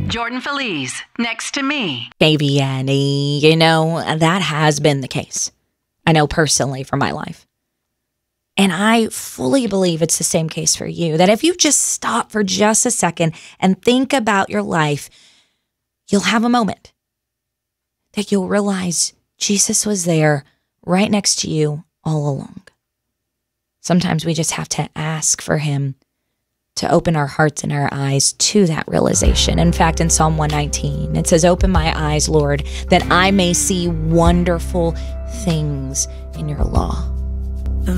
Jordan Feliz, next to me. KVNE, you know, that has been the case. I know personally for my life. And I fully believe it's the same case for you, that if you just stop for just a second and think about your life, you'll have a moment that you'll realize Jesus was there right next to you all along. Sometimes we just have to ask for him to open our hearts and our eyes to that realization. In fact, in Psalm 119, it says, "Open my eyes, Lord, that I may see wonderful things in your law."